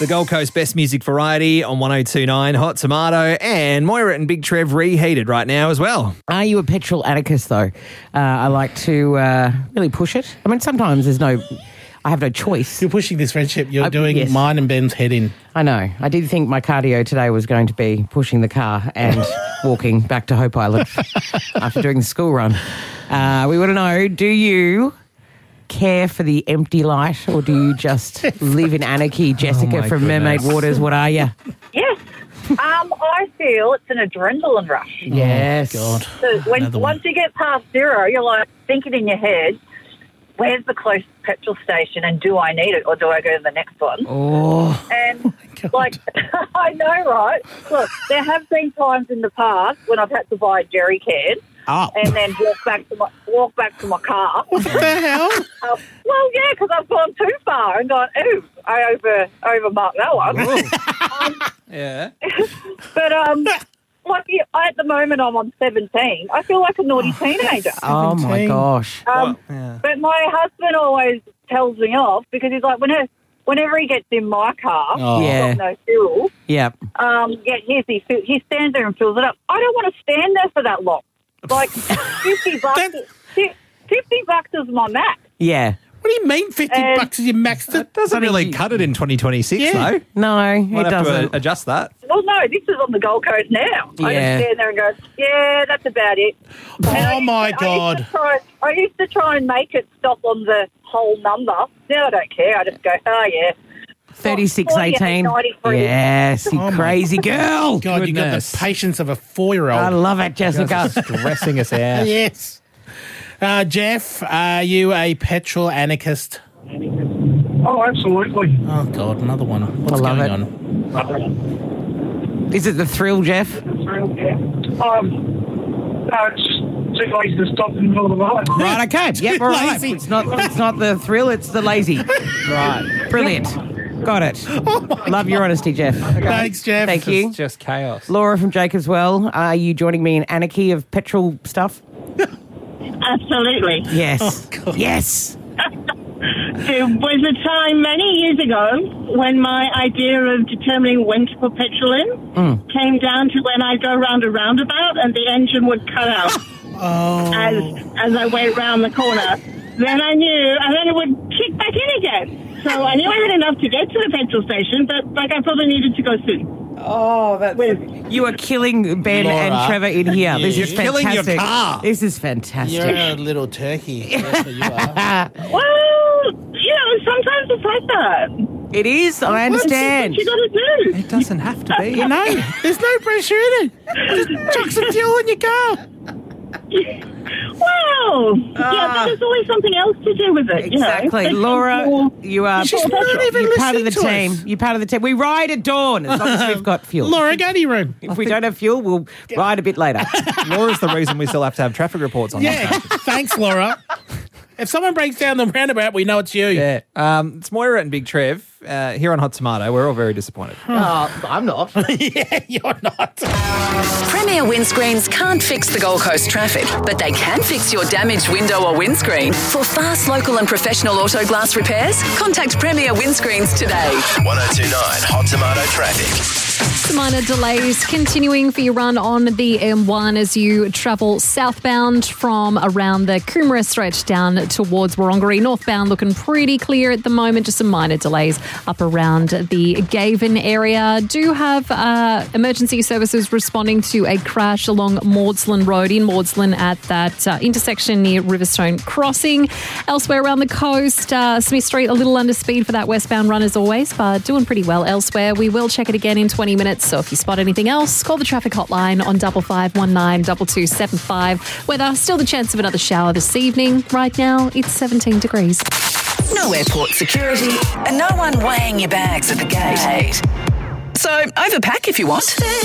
The Gold Coast Best Music Variety on 102.9 Hot Tomato, and Moira and Big Trev reheated right now as well. Are you a petrol anarchist, though? I like to really push it. I mean, sometimes I have no choice. You're pushing this friendship. You're doing yes. mine and Ben's head in. I know. I did think my cardio today was going to be pushing the car and walking back to Hope Island after doing the school run. We want to know, do you care for the empty light, or do you just live in anarchy? Jessica from Mermaid Waters, what are you? Yes. I feel it's an adrenaline rush. Yes. Oh, God. So once you get past zero, you're like thinking in your head, where's the closest petrol station and do I need it or do I go to the next one? Oh. And I know, right? Look, there have been times in the past when I've had to buy a jerry can and then walk back to my car. What the hell? Well, yeah, because I've gone too far and gone, ooh, I overmarked that one. Yeah. But at the moment I'm on 17. I feel like a naughty teenager. Oh, my gosh. But my husband always tells me off because he's like, whenever he gets in my car, got no fuel. Yep. He stands there and fills it up. I don't want to stand there for that long. Like $50. $50 is my max. Yeah. What do you mean $50 is your max? That doesn't really cut it in 2026, though. No, Might it have doesn't. to adjust that. Well, no, this is on the Gold Coast now. I Yeah. just stand there and go, yeah, that's about it. Oh, my God. I used to try and make it stop on the whole number. Now I don't care. I just go, oh, yeah. 3618. 93. Yes, you crazy girl. God, you got Goodness. the patience of a 4-year-old. I love it, Jessica. Stressing us out. Yes. Jeff, are you a petrol anarchist? Oh, absolutely. Oh, God, another one. What's I love going it. on? Is it the thrill, Jeff? No, it's too lazy to stop in the middle of the night. Right, okay. Yep, all right. Lazy. It's not the thrill, it's the lazy. Right. Brilliant. Got it. Love your honesty, Jeff. Thanks, Jeff. Thank you. It's just chaos. Laura from Jacobswell, are you joining me in anarchy of petrol stuff? Absolutely. Yes. Oh, God. Yes. There was a time many years ago when my idea of determining when to put petrol in came down to when I go round a roundabout and the engine would cut out as I went round the corner. Then I knew, and then it would kick back in again. So I knew I had enough to get to the petrol station, but I probably needed to go soon. Oh, you are killing Ben Laura. and Trevor in here. This is You're killing fantastic. your car. This is fantastic. You're a little turkey. That's what you are. Well, sometimes it's like that. It is, I understand. What you got to do? It doesn't have to be. You know, there's no pressure in it. Just chuck some fuel in your car. Well, but there's always something else to do with it. Exactly. You know? Laura, you are She's not even you're part of the listening to team. us. You're part of the team. We ride at dawn as long as we've got fuel. Laura, go to your room. If we don't have fuel, we'll ride a bit later. Laura's the reason we still have to have traffic reports on Yeah, that. thanks, Laura. If someone breaks down the roundabout, we know it's you. Yeah. It's Moira and Big Trev here on Hot Tomato. We're all very disappointed. I'm not. Yeah, you're not. Premier Windscreens can't fix the Gold Coast traffic, but they can fix your damaged window or windscreen. For fast, local and professional auto glass repairs, contact Premier Windscreens today. 102.9 Hot Tomato Traffic. Some minor delays continuing for your run on the M1 as you travel southbound from around the Coomera stretch down towards Wurrunggeri. Northbound looking pretty clear at the moment, just some minor delays up around the Gavin area. Do have emergency services responding to a crash along Maudslin Road in Maudslin at that intersection near Riverstone Crossing. Elsewhere around the coast, Smith Street a little under speed for that westbound run as always, but doing pretty well elsewhere. We will check it again in 20 minutes, so if you spot anything else, call the traffic hotline on 5519 2275. Weather, still the chance of another shower this evening. Right now, it's 17 degrees. No airport security and no one weighing your bags at the gate. So overpack if you want.